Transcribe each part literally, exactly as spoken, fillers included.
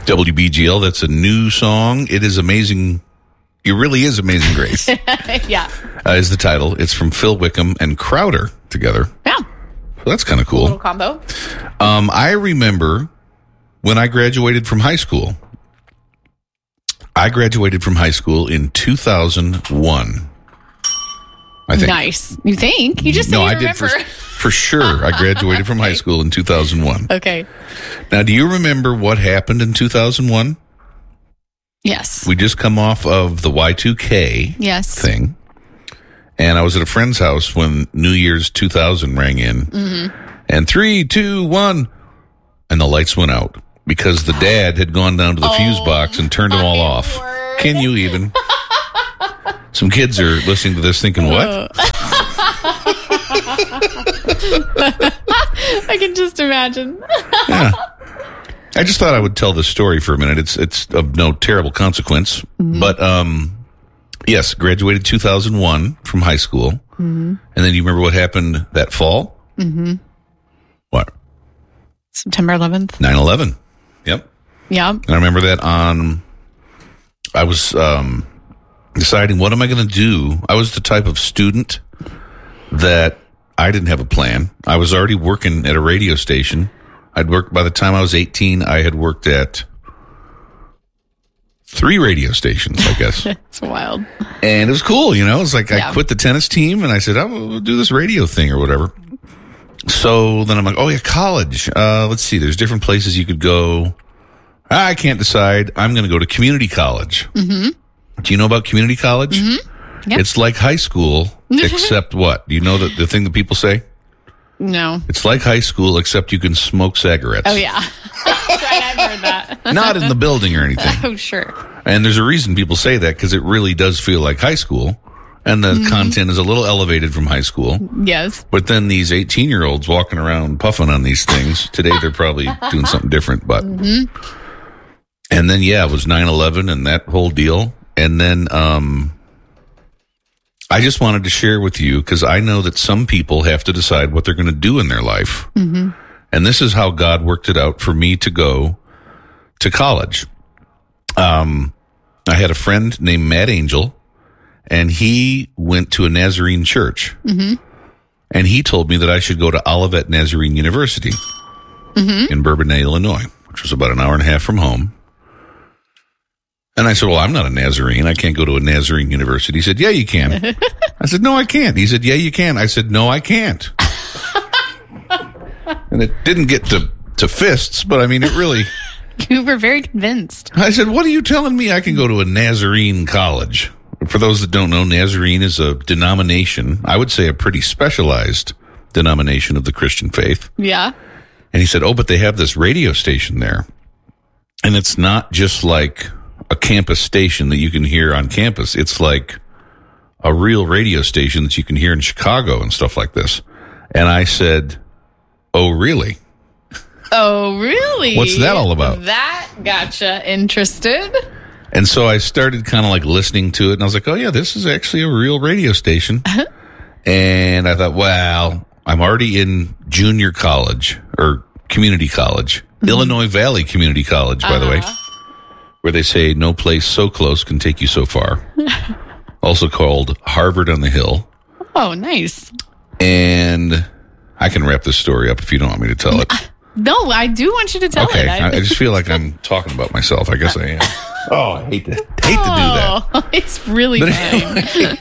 W B G L, that's a new song. It is amazing. It really is Amazing Grace. Yeah. Uh, is the title. It's from Phil Wickham and Crowder together. Yeah. So that's kind of A cool. little combo. Um, I remember when I graduated from high school. I graduated from high school in two thousand one. I think. Nice. You think? You just no, say you I remember. did for, for sure. I graduated from high school in two thousand one. Okay. Now, do you remember what happened in two thousand one? Yes. We just come off of the Y two K Yes. thing. And I was at a friend's house when New Year's two thousand rang in. Mm-hmm. And three, two, one, and the lights went out because the dad had gone down to the Oh, fuse box and turned them all off. word. Can you even? Some kids are listening to this thinking, what? I can just imagine. Yeah. I just thought I would tell this story for a minute. It's it's of no terrible consequence. Mm-hmm. But, um, yes, graduated two thousand one from high school. Mm-hmm. And then you remember what happened that fall? Mm-hmm. What? September eleventh. nine eleven. Yep. Yeah. And I remember that on, I was um, deciding, what am I going to do? I was the type of student that I didn't have a plan. I was already working at a radio station. I'd worked, by the time I was eighteen, I had worked at three radio stations, I guess. It's wild. And it was cool, you know. It's like Yeah. I quit the tennis team and I said, oh, we'll do this radio thing or whatever. So then I'm like, oh, yeah, college. Uh, let's see. There's different places you could go. I can't decide. I'm going to go to community college. Mm-hmm. Do you know about community college? Mm-hmm. Yep. It's like high school, except what? Do you know the, the thing that people say? No. It's like high school, except you can smoke cigarettes. Oh, yeah. That's right. I've heard that. Not in the building or anything. Oh, sure. And there's a reason people say that, because it really does feel like high school. And the mm-hmm. content is a little elevated from high school. Yes. But then these eighteen-year-olds walking around puffing on these things, today they're probably doing something different. But mm-hmm. And then, yeah, it was nine eleven and that whole deal. And then um, I just wanted to share with you, because I know that some people have to decide what they're going to do in their life. Mm-hmm. And this is how God worked it out for me to go to college. Um, I had a friend named Matt Angel, and he went to a Nazarene church. Mm-hmm. And he told me that I should go to Olivet Nazarene University mm-hmm. in Bourbonnais, Illinois, which was about an hour and a half from home. And I said, well, I'm not a Nazarene. I can't go to a Nazarene university. He said, yeah, you can. I said, no, I can't. He said, yeah, you can. I said, no, I can't. And it didn't get to, to fists, but I mean, it really... You were very convinced. I said, what are you telling me? I can go to a Nazarene college. For those that don't know, Nazarene is a denomination, I would say a pretty specialized denomination of the Christian faith. Yeah. And he said, oh, but they have this radio station there. And it's not just like a campus station that you can hear on campus. It's like a real radio station that you can hear in Chicago and stuff like this. And I said, oh, really? Oh, really? What's that all about? That gotcha interested. And so I started kind of like listening to it, and I was like, oh, yeah, this is actually a real radio station. And I thought, wow, I'm already in junior college or community college, mm-hmm. Illinois Valley Community College, by uh-huh. the way, where they say no place so close can take you so far. Also called Harvard on the Hill. Oh, nice. And I can wrap this story up if you don't want me to tell it. No, I do want you to tell okay. it. I, I just feel like I'm talking about myself. I guess I am. Oh, I hate to hate to do that. Oh, it's really but fine. Anyway,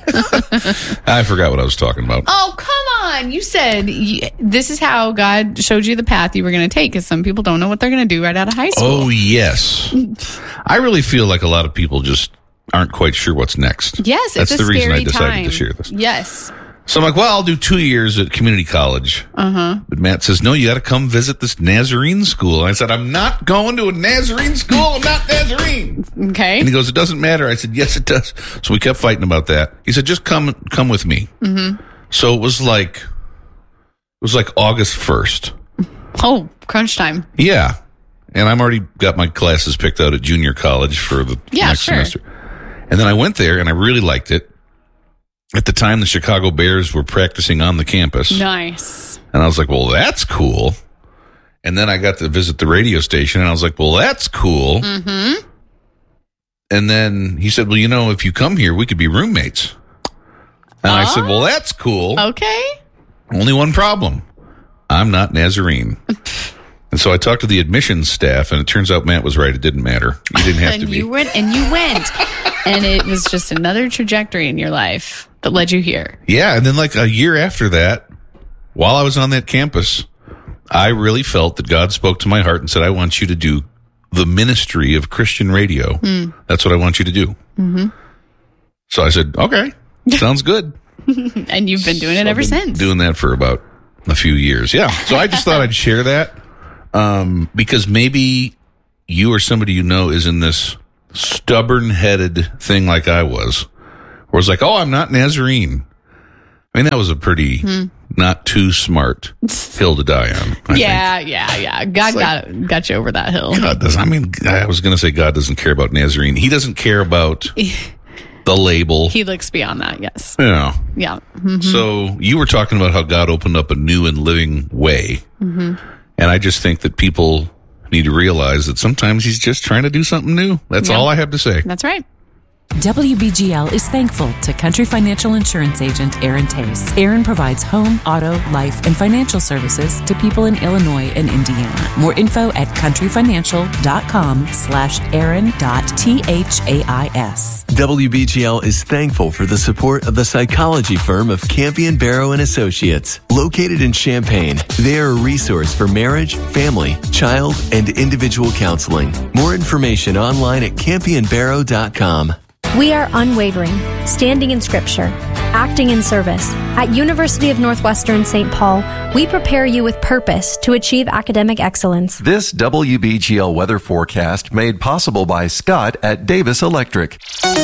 I forgot what I was talking about. Oh, come on. You said you, this is how God showed you the path you were going to take, because some people don't know what they're going to do right out of high school. Oh, yes. I really feel like a lot of people just aren't quite sure what's next. Yes, That's it's a the reason I decided time. to share this. Yes. So I'm like, well, I'll do two years at community college. Uh-huh. But Matt says, no, you got to come visit this Nazarene school. And I said, I'm not going to a Nazarene school. I'm not Nazarene. Okay. And he goes, it doesn't matter. I said, yes, it does. So we kept fighting about that. He said, just come, come with me. Mm-hmm. So it was like, it was like August first. Oh, crunch time. Yeah. And I'm already got my classes picked out at junior college for the yeah, next sure. semester. And then I went there and I really liked it. At the time, the Chicago Bears were practicing on the campus. Nice. And I was like, well, that's cool. And then I got to visit the radio station, and I was like, well, that's cool. Mm-hmm. And then he said, well, you know, if you come here, we could be roommates. And oh. I said, well, that's cool. Okay. Only one problem. I'm not Nazarene. And so I talked to the admissions staff, and it turns out Matt was right. It didn't matter. You didn't have and to be. You went, and you went. And it was just another trajectory in your life that led you here. Yeah. And then like a year after that, while I was on that campus, I really felt that God spoke to my heart and said, I want you to do the ministry of Christian radio. Mm. That's what I want you to do. Mm-hmm. So I said, okay, sounds good. And you've been doing so it ever since. Doing that for about a few years. Yeah. So I just thought I'd share that um, because maybe you or somebody you know is in this stubborn-headed thing like I was, where it's like, oh, I'm not Nazarene. I mean, that was a pretty hmm. not too smart hill to die on. I yeah, think. yeah, yeah. God like, got got you over that hill. God does. I mean, I was going to say God doesn't care about Nazarene. He doesn't care about the label. He looks beyond that, yes. Yeah. Yeah. Mm-hmm. So you were talking about how God opened up a new and living way. Mm-hmm. And I just think that people need to realize that sometimes he's just trying to do something new. That's yep. all I have to say. That's right. W B G L is thankful to Country Financial Insurance Agent Aaron Tace. Aaron provides home, auto, life, and financial services to people in Illinois and Indiana. More info at countryfinancial.com slash Aaron dot T-H-A-I-S. W B G L is thankful for the support of the psychology firm of Campion Barrow and Associates. Located in Champaign, they are a resource for marriage, family, child, and individual counseling. More information online at campion barrow dot com. We are unwavering, standing in Scripture, acting in service. At University of Northwestern Saint Paul, we prepare you with purpose to achieve academic excellence. This W B G L weather forecast made possible by Scott at Davis Electric.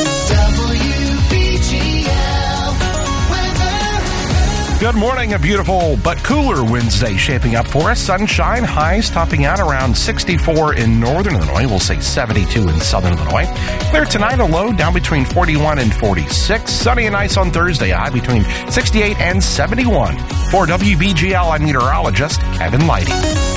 Good morning. A beautiful but cooler Wednesday shaping up for us. Sunshine, highs topping out around sixty-four in northern Illinois. We'll say seventy-two in southern Illinois. Clear tonight, a low down between forty-one and forty-six. Sunny and nice on Thursday, high between sixty-eight and seventy-one. For W B G L, I'm meteorologist Kevin Lighty.